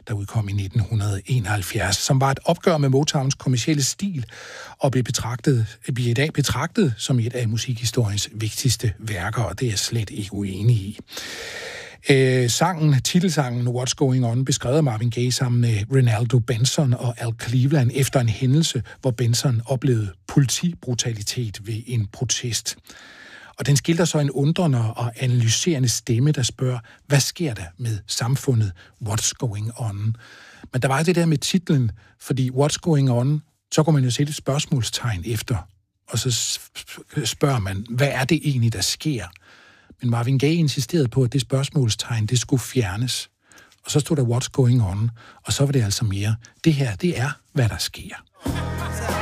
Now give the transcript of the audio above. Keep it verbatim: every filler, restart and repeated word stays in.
der udkom i nitten enoghalvfjerds, som var et opgør med Motowns kommercielle stil, og blev betragtet, bliver i dag betragtet som et af musikhistoriens vigtigste værker, og det er jeg slet ikke uenig i. Øh, sangen, titelsangen What's Going On, beskrevet af Marvin Gaye sammen med Renaldo Benson og Al Cleveland efter en hændelse, hvor Benson oplevede politibrutalitet ved en protest. Og den skildrer så en undrende og analyserende stemme, der spørger, hvad sker der med samfundet? What's going on? Men der var det der med titlen, fordi What's going on, så kunne man jo sætte et spørgsmålstegn efter, og så spørger man, hvad er det egentlig, der sker? Men Marvin Gaye insisterede på, at det spørgsmålstegn, det skulle fjernes. Og så stod der What's going on, og så var det altså mere, det her, det er, hvad der sker.